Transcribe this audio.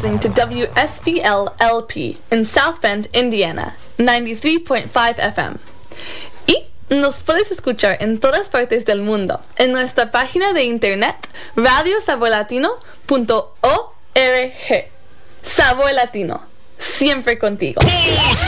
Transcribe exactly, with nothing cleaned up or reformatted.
listening to W S B L L P in South Bend, Indiana, ninety-three point five F M. Y nos puedes escuchar en todas partes del mundo en nuestra página de internet radio sabor latino punto org. Sabor Latino, siempre contigo.